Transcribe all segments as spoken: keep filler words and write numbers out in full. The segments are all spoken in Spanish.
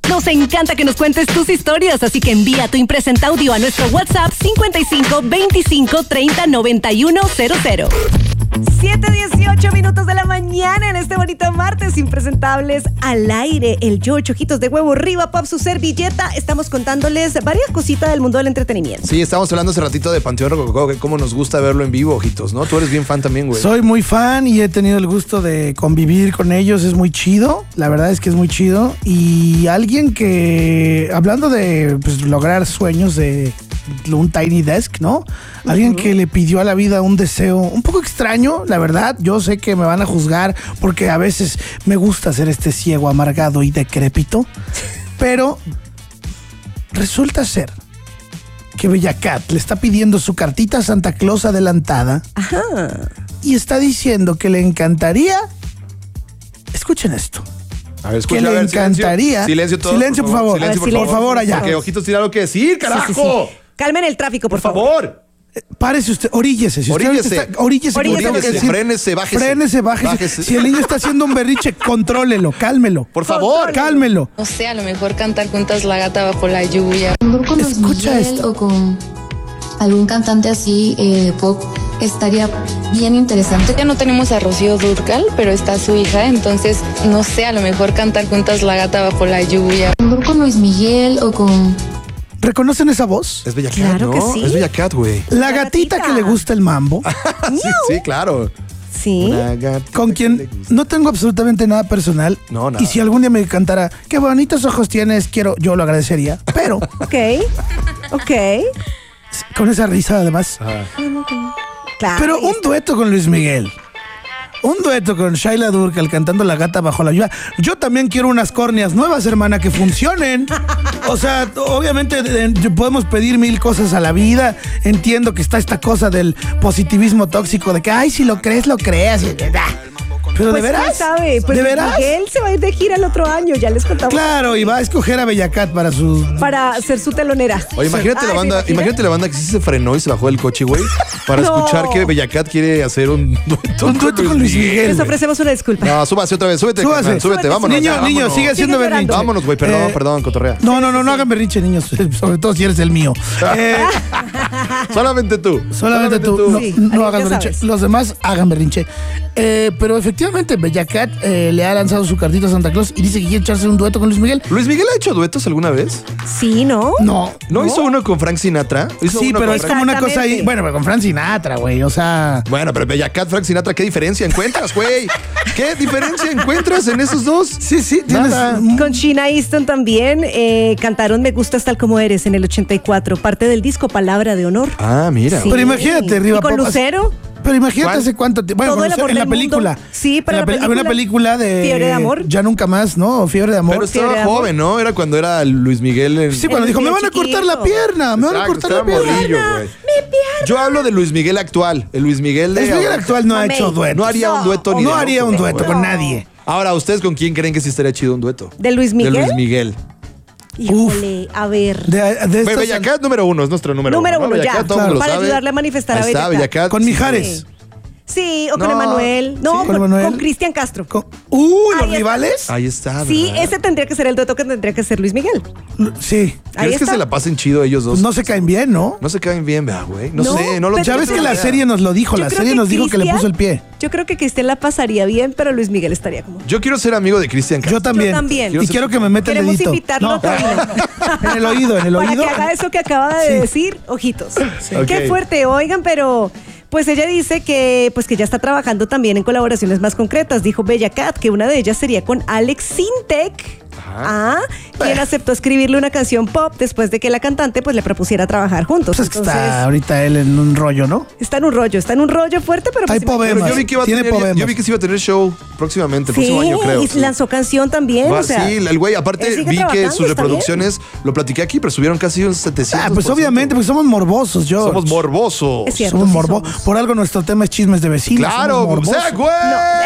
Nos encanta que nos cuentes tus historias, así que envía tu impresenta audio a nuestro WhatsApp cincuenta y cinco veinticinco treinta noventa y uno cero cero. siete dieciocho minutos de la mañana en este bonito martes impresentables al aire. El George, ojitos de huevo, Riva Pop, su servilleta. Estamos contándoles varias cositas del mundo del entretenimiento. Sí, estábamos hablando hace ratito de Panteón Rococó, que cómo nos gusta verlo en vivo, ojitos, ¿no? Tú eres bien fan también, güey. Soy muy fan y he tenido el gusto de convivir con ellos. Es muy chido. La verdad es que es muy chido. Y alguien que, hablando de pues, lograr sueños de un Tiny Desk, ¿no? Alguien uh-huh. que le pidió a la vida un deseo un poco extraño, la verdad. Yo sé que me van a juzgar porque a veces me gusta ser este ciego, amargado y decrépito, pero resulta ser que Bella Cat le está pidiendo su cartita a Santa Claus adelantada. Ajá. Y está diciendo que le encantaría, escuchen esto, a ver, escucha, que le a ver, encantaría. Silencio, silencio, todos, silencio, por favor. Silencio, por, por favor. favor, allá. Porque Ojitos tiene algo que decir, carajo. Sí, sí, sí. Calmen el tráfico, por, por favor. favor. Eh, párese usted, oríllese. Si oríllese. Usted está, oríllese. Oríllese, oríllese. Frénese, bájese. Frénese, bájese. bájese. Si el niño está haciendo un berriche, contrólelo, cálmelo. Por favor. Cálmelo. No sé, a lo mejor cantar juntas La Gata Bajo la Lluvia. Con Escucha Luis Miguel esto. O con algún cantante así eh, pop estaría bien interesante. Ya no tenemos a Rocío Dúrcal, pero está su hija, entonces no sé, a lo mejor cantar juntas La Gata Bajo la Lluvia. Con Luis Miguel o con... ¿Reconocen esa voz? Es Bella Cat, claro ¿no? que sí. Es Bella Cat, güey. La gatita, gatita que le gusta el mambo. sí, sí, claro. Sí. Con quien no tengo absolutamente nada personal. No, nada. Y si algún día me cantara, qué bonitos ojos tienes, quiero, yo lo agradecería. Pero. Ok. Ok. Con esa risa, además. Ajá. Claro. Pero un dueto con Luis Miguel. Un dueto con Shaila Durcal cantando La Gata Bajo la Lluvia. Yo también quiero unas córneas nuevas, hermana, que funcionen. O sea, obviamente eh, podemos pedir mil cosas a la vida. Entiendo que está esta cosa del positivismo tóxico de que, ay, si lo crees, lo creas. Pero pues de veras. sabe, pues ¿De veras? Miguel se va a ir de gira el otro año, ya les contamos. Claro, y va a escoger a Bella Cat para su... Para ser su telonera. Oye, imagínate Ay, la banda, imagina? imagínate la banda que sí se frenó y se bajó del coche, güey, para No. escuchar que Bella Cat quiere hacer un dueto, Un dueto con Luis Miguel. Les güey. ofrecemos una disculpa. No, súbase otra vez, súbete, Súbase. carnal, súbete, Súbete, vámonos. Niño, ya, niño, vámonos. sigue haciendo Sigue llorando. berrinche. Vámonos, güey, perdón, Eh, perdón, cotorrea. No, no, no, no hagan berrinche, niños. Sobre todo si eres el mío. Eh, Solamente tú. solamente tú. No, Sí, no ya hagan berrinche. sabes. Los demás hagan berrinche. Eh, pero efectivamente, Bella Cat eh, le ha lanzado su cartita a Santa Claus y dice que quiere echarse un dueto con Luis Miguel. ¿Luis Miguel ha hecho duetos alguna vez? Sí, ¿no? No. ¿No, hizo uno con Frank Sinatra? ¿Hizo Sí, uno pero con es Frank- como una cosa ahí. Exactamente. Bueno, pero con Frank Sinatra, güey. O sea. Bueno, pero Bella Cat, Frank Sinatra, ¿qué diferencia encuentras, güey? ¿Qué diferencia encuentras en esos dos? Sí, sí, tienes. Nada. Con Sheena Easton también eh, cantaron Me Gustas Tal Como Eres en el ochenta y cuatro, parte del disco Palabra de Honor. Ah, mira. Sí. Pero imagínate, Riva ¿Y con Pop, Lucero? Pero imagínate ¿Cuál? hace cuánto tiempo. Bueno, Todo el con- amor en la del película. mundo. Sí, pero En la pe- había una película, película de. Fiebre de Amor. Ya nunca más, ¿no? Fiebre de amor. Pero estaba Fiebre de joven, ¿no? Era cuando era Luis Miguel en... Sí, cuando El dijo, me niño van a cortar la chiquito. pierna, me van a Exacto, cortar la estaba pierna. morrillo, güey. Yo hablo de Luis Miguel actual. El Luis Miguel de... Luis Miguel actual no ha Mamey. hecho dueto. No haría un dueto ni No de haría loco, un dueto güey. con nadie. Ahora, ¿ustedes con quién creen que sí estaría chido un dueto? ¿De Luis Miguel? De Luis Miguel. Híjole, a ver. De, de Bueno, estos- Bella Cat número uno, es nuestro número, Número uno. ¿no? uno, Bella ya. Cat, todo el mundo lo Para sabe. ayudarle a manifestar a Ahí está, Bella Bella Cat. Cat. Con sí. Mijares. Sí, o con No, Emanuel. No, sí. ¿Con con, Emanuel? con Cristian Castro. Con- ¡Uh, los Ahí está. rivales! Ahí está, Sí, ¿verdad? ese tendría que ser el dueto que tendría que ser Luis Miguel. Sí. Ahí ¿Crees que está. se la pasen chido ellos dos? Pues no se caen bien, ¿no? No se caen bien, vea, güey. No, No, sé, no lo pero Ya ves yo que la creo- serie nos lo dijo, Yo la creo serie que nos dijo que le Cristian- puso el pie. Yo creo que Cristian la pasaría bien, pero Luis Miguel estaría como... Yo quiero ser amigo de Cristian Castro. Yo también. Yo también. Y quiero que me meta el Queremos dedito. invitarlo No. a cabina. En el oído, en el Para oído. que haga eso que acaba de Sí. decir, ojitos. Qué Ok. fuerte, oigan, pero pues ella dice que pues que ya está trabajando también en colaboraciones más concretas. Dijo Bella Cat que una de ellas sería con Alex Sintek. Ah, quien aceptó escribirle una canción pop después de que la cantante pues le propusiera trabajar juntos. Pues es que Entonces, está ahorita él en un rollo, ¿no? está en un rollo, está en un rollo fuerte, pero pues Hay poemas. Pero yo vi que iba a Tiene tener, poemas. yo vi que sí iba a tener show próximamente, el sí, próximo año, creo. y sí. lanzó canción también, Va, o sea, sí, el güey, él aparte sigue vi que trabajando, sus está reproducciones, lo platiqué aquí, pero subieron casi un setecientos. Ah, pues obviamente, porque somos morbosos, yo. Somos morbosos. Es cierto. Somos sí morbosos. somos. Por algo nuestro tema es chismes de vecinos. Claro, somos o morbosos. sea, güey.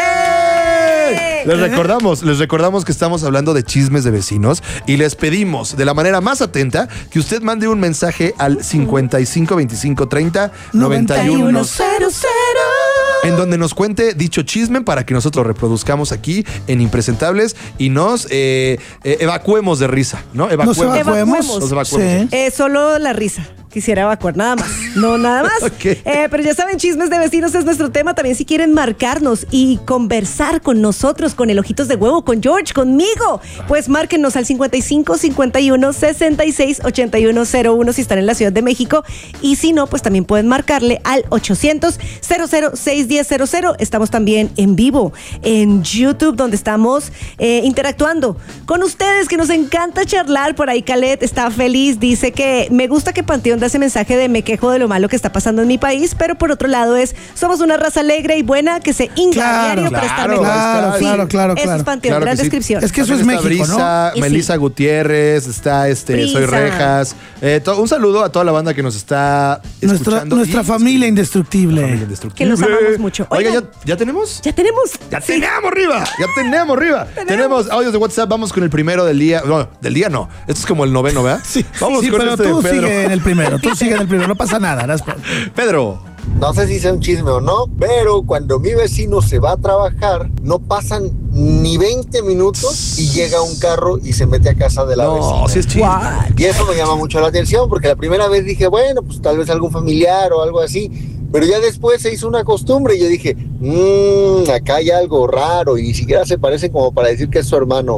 ¡Eh! Les recordamos, les recordamos que estamos hablando de chismes de vecinos y les pedimos de la manera más atenta que usted mande un mensaje al cincuenta y cinco veinticinco treinta noventa y uno cero cero. en donde nos cuente dicho chisme para que nosotros lo reproduzcamos aquí en Impresentables y nos eh, eh, evacuemos de risa, ¿no? Nos Evacuemos. evacuemos. Nos evacuemos. Sí. Eh, solo la risa. Quisiera evacuar, nada más. No, nada más. Ok. Eh, pero ya saben, chismes de vecinos es nuestro tema. También si quieren marcarnos y conversar con nosotros, con el Ojitos de Huevo, con George, conmigo, pues márquenos al cincuenta y cinco cincuenta y uno sesenta y seis ochenta y uno cero uno si están en la Ciudad de México. Y si no, pues también pueden marcarle al ochocientos cero cero seis uno cero cero. Estamos también en vivo en YouTube, donde estamos eh, interactuando con ustedes, que nos encanta charlar. Por ahí Calet está feliz, dice que me gusta que Panteón ese mensaje de me quejo de lo malo que está pasando en mi país, pero por otro lado es somos una raza alegre y buena que se hinca Claro, a diario para estar claro, mejor. claro, Sí, claro, claro, eso claro. es Panteón, Claro gran que sí. descripción. Es que eso es También está México, ¿no? Brisa, Y sí. Melissa Gutiérrez, está este Soy Brisa. Rejas. Eh, to- un saludo a toda la banda que nos está Nuestra, escuchando. nuestra y- familia indestructible. Familia indestructible. Que los amamos mucho. Oiga, Oigan. ¿ya, ¿ya tenemos? Ya tenemos. Ya Sí. tenemos arriba, ya tenemos arriba. Tenemos. Tenemos audios de WhatsApp, vamos con el primero del día. No, del día no. Este es como el noveno, ¿verdad? Sí, Vamos sí, con pero este de tú Pedro. sigue en el primero, tú sigue en el primero, no pasa nada. no es por- Pedro. No sé si sea un chisme o no, pero cuando mi vecino se va a trabajar, no pasan ni veinte minutos y llega un carro y se mete a casa de la No, vecina. sí es chido. What? Y eso me llama mucho la atención porque la primera vez dije, bueno, pues tal vez algún familiar o algo así. Pero ya después se hizo una costumbre y yo dije, mmm, acá hay algo raro y ni siquiera se parece como para decir que es su hermano.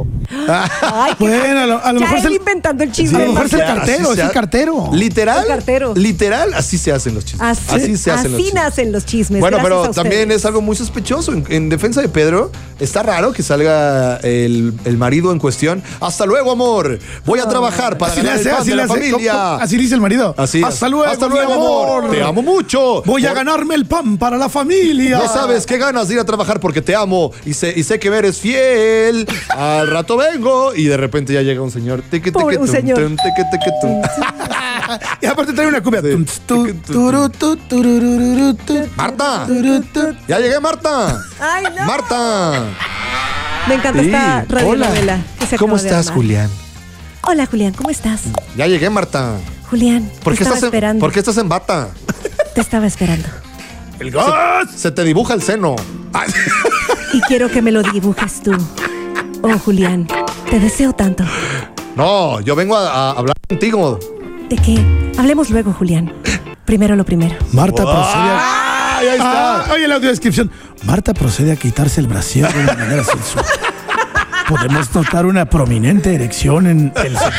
Ay, qué- Bueno, a lo, a lo ya mejor es él el, inventando el a chisme. lo mejor es el Así cartero, se es el ha- cartero. Literal. El cartero. Literal, así se hacen los chismes. Así, Así se hacen los así chismes. nacen los chismes. Bueno, Gracias pero a también ustedes. es algo muy sospechoso. En, en defensa de Pedro, está raro que salga el, el marido en cuestión. Hasta luego, amor. Voy a trabajar para Así le ganar el hace, pan así de le la hace. familia. ¿Cómo- cómo? Así dice el marido. Así. Hasta luego, Hasta mi luego, amor. Te amo mucho. Voy a Por- ganarme el pan para la familia. No sabes qué ganas de ir a trabajar porque te amo y sé, y sé que eres fiel. Al rato vengo y de repente ya llega un señor. Teque, Pobre, teque, un tum, señor. tum, teque, teque, tum. Y aparte trae una cumbia. Sí. Tum, tu, turu, tu, turururu, tu, Marta. turu, tu. Ya llegué, Marta. Ay, no. Marta. Me encanta Sí. esta radionovela. Hola. que se ¿Cómo acaba de estás, armar. Julián? Hola, Julián, ¿cómo estás? Ya llegué, Marta. Julián, ¿Por te qué, estaba estás en, esperando. ¿Por qué estás en bata? Te estaba esperando. El gas. Se te dibuja el seno. Ay. Y quiero que me lo dibujes tú. Oh, Julián, te deseo tanto. No, yo vengo a, a hablar contigo. ¿De qué? Hablemos luego, Julián. Primero lo primero. Marta procede a... ¡Ay, ahí está! Ah, oye la audiodescripción. Marta procede a quitarse el brasier de una manera sensual. Podemos notar una prominente erección en el señor.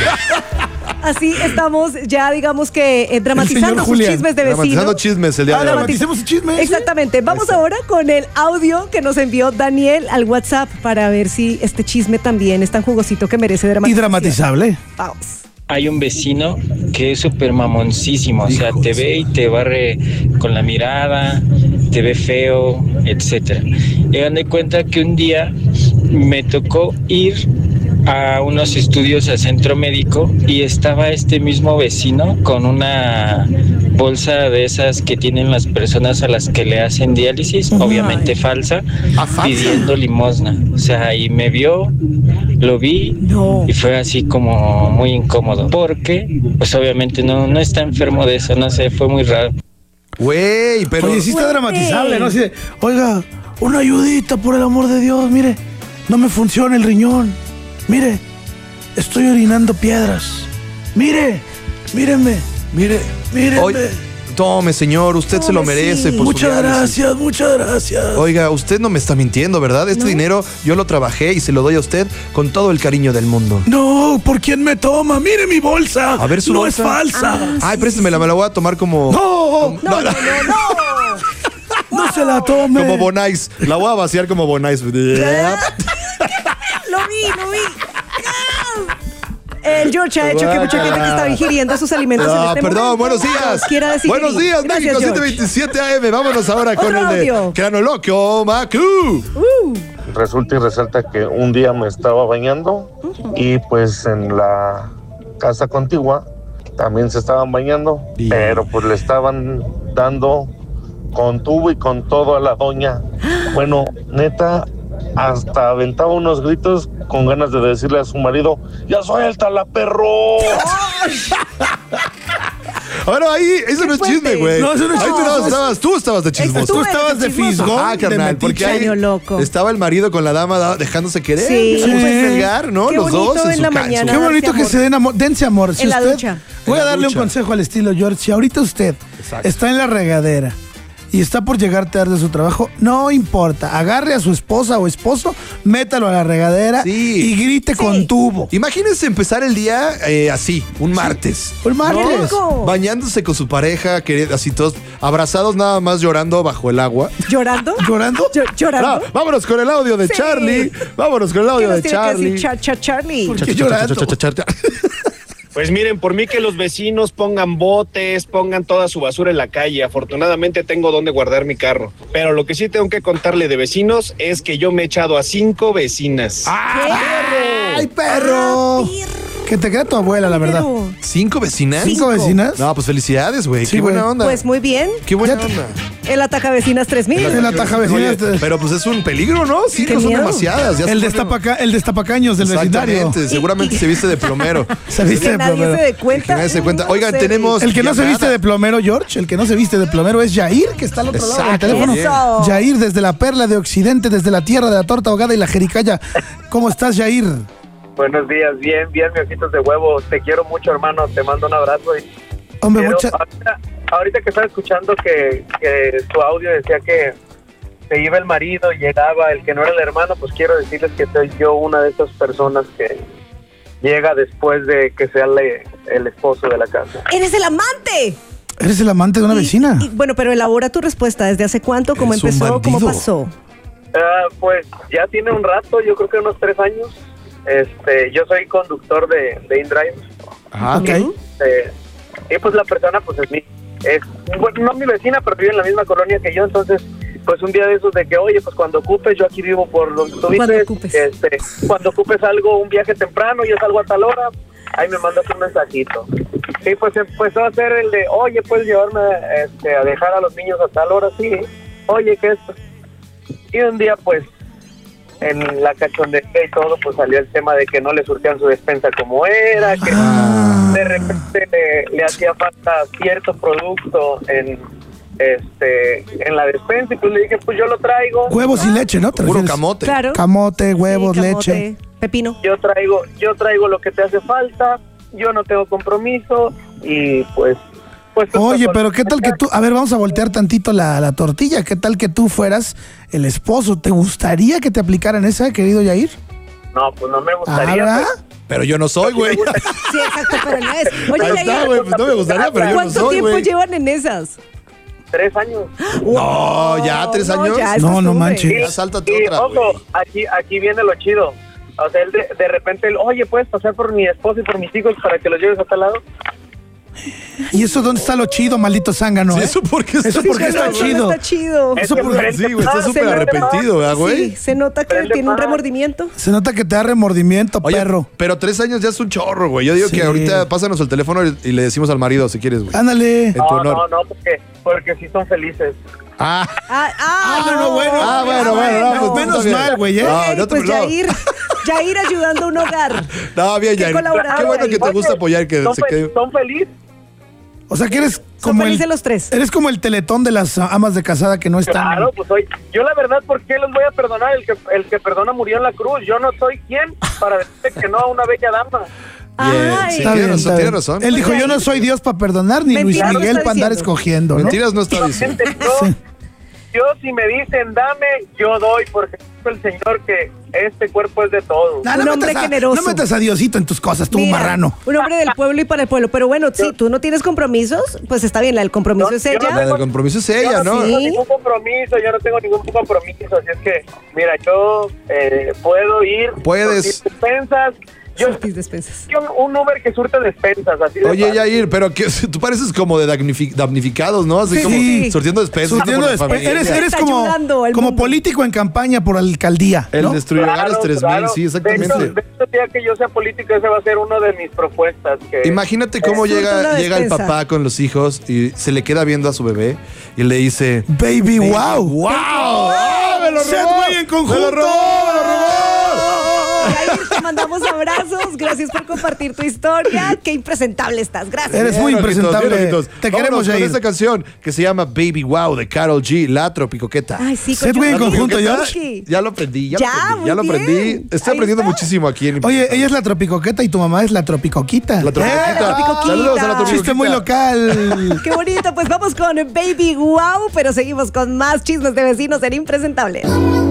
Así estamos ya, digamos que eh, dramatizando señor sus Julián. chismes de Dramatizando vecinos. chismes el día Ah, de hoy. dramaticemos el chisme. ¿sí? Exactamente. Vamos ahora con el audio que nos envió Daniel al WhatsApp para ver si este chisme también es tan jugosito que merece Y dramatización. dramatizable. Vamos. Hay un vecino que es súper mamoncísimo, o sea, Hijos. te ve y te barre con la mirada, te ve feo, etcétera. Y hagan de cuenta que un día me tocó ir a unos estudios al centro médico y estaba este mismo vecino con una bolsa de esas que tienen las personas a las que le hacen diálisis, obviamente falsa, Ah, falsa. pidiendo limosna. O sea, y me vio, lo vi No. y fue así como muy incómodo, porque pues obviamente no, no está enfermo de eso, no sé, fue muy raro. Güey, pero. Oye, sí está Güey. dramatizable, ¿no? Así de, oiga, una ayudita por el amor de Dios, mire, no me funciona el riñón. Mire, estoy orinando piedras. Mire, mírenme, Mire. mírenme. Oye, tome, señor, usted se lo Tome, merece. sí. Por su muchas diálisis. gracias, muchas gracias. Oiga, usted no me está mintiendo, ¿verdad? Este No. dinero yo lo trabajé y se lo doy a usted con todo el cariño del mundo. No, ¿por quién me toma? Mire mi bolsa. A ver su no bolsa. es falsa. Ay, préstemela, me la voy a tomar como. No, No, no, no, no. no se la tome. Como Bonais. La voy a vaciar como Bonais. Lo vi, lo vi. El George ha hecho que mucha gente que está ingiriendo sus alimentos en Ah, este perdón, momento buenos días. quiera decir Buenos que- días, Gracias, México George. siete veintisiete A M. Vámonos ahora con Otro el de audio. Cranoloquio Macu. Uh, Resulta y resalta que un día me estaba bañando y pues en la casa contigua también se estaban bañando, Y- pero pues le estaban dando con tubo y con todo a la doña. Bueno, neta, hasta aventaba unos gritos con ganas de decirle a su marido, ¡ya suéltala, perro! Ahora ahí, eso no es fuerte. chisme, güey. No, eso no es Ahí tú, chismoso. no estabas, tú estabas de chismoso. Tú Estuve estabas de chismoso. fisgón. Ah, de carnal, porque metiche. ahí Genio loco. estaba el marido con la dama da- dejándose querer. Sí. Dejándose Sí. desvelgar, ¿no? Qué Los bonito dos en, en su la ca- en su- mañana. Qué bonito Darse que amor. se den amor. Dense amor. Si En la usted- ducha. Voy En a la darle ducha. un consejo al estilo George. Si ahorita usted Exacto. está en la regadera y está por llegar tarde de su trabajo, no importa. Agarre a su esposa o esposo, métalo a la regadera Sí. y grite con tubo. Imagínense empezar el día eh, así, un martes. Un martes. Loco. Bañándose con su pareja, queri- así todos abrazados, nada más llorando bajo el agua. ¿Llorando? ¿Llorando? Llo- ¿Llorando? No, vámonos con el audio de Sí. Charlie. Vámonos con el ¿Qué audio nos de tiene que Charlie. decir Cha- Cha- Charlie? ¿Por qué llorando? Pues miren, por mí que los vecinos pongan botes, pongan toda su basura en la calle. Afortunadamente tengo donde guardar mi carro. Pero lo que sí tengo que contarle de vecinos es que yo me he echado a cinco vecinas. ¡Ay, perro! Que te queda tu abuela, la verdad. Pero, ¿Cinco vecinas? ¿Cinco vecinas? No, pues felicidades, güey. Sí, Qué buena güey. onda. Pues muy bien. Qué buena Ya te- onda. El ataca vecinas tres mil. El ataja vecinas. Oye, pero pues es un peligro, ¿no? Cinco qué son miedo. demasiadas. Ya El, se destapaca, el destapacaños del vecindario. Exactamente, seguramente se viste de plomero. Se viste Que de nadie plomero. se dé cuenta. Que nadie se dé cuenta. No Oigan, sé. tenemos El que no se llamada. viste de plomero, George, el que no se viste de plomero es Jair, que está al otro lado del Exacto. teléfono. Eso. Jair, desde la perla de Occidente, desde la tierra de la torta ahogada y la jericaya. ¿Cómo estás, Jair? Buenos días, bien, bien, mi ojitos de huevo. Te quiero mucho, hermano. Te mando un abrazo. Y Hombre, quiero- mucha... ahorita, ahorita que estaba escuchando que, que tu audio decía que se iba el marido y llegaba el que no era el hermano, pues quiero decirles que soy yo una de esas personas que llega después de que sea le- el esposo de la casa. ¡Eres el amante! Eres el amante de una Y- vecina. y- bueno, pero elabora tu respuesta. ¿Desde hace cuánto? ¿Cómo Eres un empezó? ¿Cómo bandido. pasó? Ah, pues ya tiene un rato, yo creo que unos tres años. Este, yo soy conductor de, de InDrive. Ajá. Ok. Este, y pues la persona pues es mi, es, bueno, no mi vecina, pero vive en la misma colonia que yo, entonces pues un día de esos de que, oye, pues cuando ocupes, yo aquí vivo por donde tú Cuando vives, ocupes. este, cuando ocupes algo, un viaje temprano, yo salgo a tal hora, ahí me mandas un mensajito. Y pues empezó a hacer el de, oye, puedes llevarme este, a dejar a los niños a tal hora, sí, oye, ¿qué es? Y un día pues en la cachondería y todo, pues salió el tema de que no le surtían su despensa como era, que de repente le, le hacía falta cierto producto en este en la despensa, y pues le dije, pues yo lo traigo, Huevos y leche, ¿no? ¿Te Puro refieres? camote. Claro. Camote, huevos, Sí, camote, leche. Pepino. yo traigo, yo traigo lo que te hace falta, yo no tengo compromiso, y pues pues Oye, pero ¿qué tal que tú... A ver, vamos a voltear tantito la, la tortilla. ¿Qué tal que tú fueras el esposo? ¿Te gustaría que te aplicaran esa, querido Jair? No, pues no me Ah, gustaría. ¿verdad? pues, Pero yo no soy, güey. Sí, exacto, pero no es. Oye, Ahí Yair, está, güey. Pues no me gustaría, pero yo no ¿cuánto soy, tiempo güey. llevan en esas? tres años. No, ya tres No, años. ya es No, no costumbre. manches. Ya sáltate Y otra, ojo, güey. aquí, aquí viene lo chido. O sea, él de, de repente, él, oye, ¿puedes pasar por mi esposo y por mis hijos para que los lleves a tal lado? ¿Y eso dónde está lo chido, maldito zángano? Sí, eh? eso porque está Eso porque está No, no chido. está chido. Es Eso que porque- prende Sí, güey, está más, súper se prende arrepentido, más. ¿verdad, güey? Sí, se nota que Prende tiene un más. remordimiento. Se nota que te da remordimiento, Oye, perro. pero tres años ya es un chorro, güey. Yo digo Sí. que ahorita pásanos el teléfono y y le decimos al marido si quieres, güey. Ándale. En tu No, honor. no, no, porque, porque sí son felices. Ah, Ah, ah, Ah, no, bueno. ah, bueno, bueno, no, pues, menos está bien. mal, güey, ¿eh? No, Ok, no te pues no. Jair, Jair ayudando a un hogar. No, bien, Qué Jair. colaborador. Qué bueno que te Oye, gusta apoyar que son, se fe- quede. son felices. O sea que eres Son como el... felices los tres. Eres como el teletón de las amas de casada que no están... Claro, pues hoy, yo la verdad, ¿por qué los voy a perdonar? El que, el que perdona murió en la cruz. Yo no soy quien para decirle que no a una bella dama. Bien, Ay. sí, Está tiene bien, razón, está tiene bien. razón. Él dijo, yo no soy Dios para perdonar, ni Luis Mentiras no Miguel está para andar diciendo. escogiendo, ¿no? Mentiras no está diciendo. Gente, yo, yo si me dicen dame, yo doy, porque dijo el Señor que este cuerpo es de todos. No, Un no hombre metas a- generoso. No metas a Diosito en tus cosas, tú Mira, marrano. Un hombre del pueblo y para el pueblo. Pero bueno, si tú no tienes compromisos, pues está bien, la del compromiso No, es yo no ella. La del compromiso es ella, Yo ¿no? no tengo Sí. ningún compromiso, yo no tengo ningún compromiso, así es que, mira, yo eh, puedo ir... Puedes. surtir despensas, yo, Surtis despensas. yo un Uber que surte despensas, así de Oye, fácil. Jair, pero que tú pareces como de damnifi- damnificados, ¿no? Así Sí, como sí. surtiendo despensas. Surtiendo por la despe- familia. eres eres Está como, ayudando al como mundo. político en campaña por alcaldía, El ¿no? destruyogares Claro, tres mil, claro. sí, De hecho, exactamente. de hecho, día que yo sea político, ese va a ser una de mis propuestas. Que, Imagínate cómo Surte llega, una llega el despensa. papá con los hijos y se le queda viendo a su bebé y le dice... Baby, wow. ¡Wow! ¡Ah, me lo Set robó! Way en conjunto. ¡Me lo robó! ¡Me lo robó! Yair, te mandamos abrazos. Gracias por compartir tu historia. Qué impresentable estás. Gracias. Eres muy Bien, impresentable. ojitos, bien, ojitos. Te Vámonos queremos, con Yair. esta canción que se llama Baby Wow de Karol G, La Tropicoqueta. Ay, sí, ¿Se fue en Yuki. conjunto, ¿Ya? Josh? Ya lo aprendí, ya, Ya, lo aprendí, muy ya lo bien. aprendí. Estoy Ahí aprendiendo está. muchísimo aquí en Oye, ella es la tropicoqueta y tu mamá es la tropicoquita. La Tropicoqueta. Eh, la Tropicoquita. Saludos a la Tropicoqueta. Chiste muy local. Qué bonito. Pues vamos con Baby Wow, pero seguimos con más chismes de vecinos en Impresentables.